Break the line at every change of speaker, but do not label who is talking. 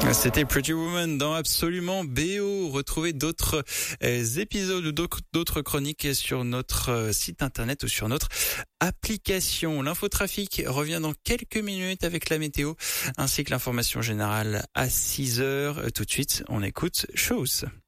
C'était Pretty Woman dans Absolument BO. Retrouvez d'autres épisodes ou d'autres chroniques sur notre site internet ou sur notre application. L'infotrafic revient dans quelques minutes avec la météo ainsi que l'information générale à 6h. Tout de suite, on écoute Chose.